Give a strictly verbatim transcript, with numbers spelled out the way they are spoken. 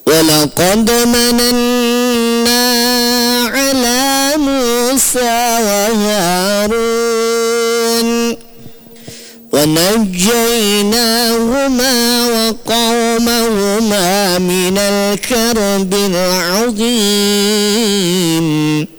ولقد مننا على موسى وهارون ونجيناهما وقومهما من الكرب العظيم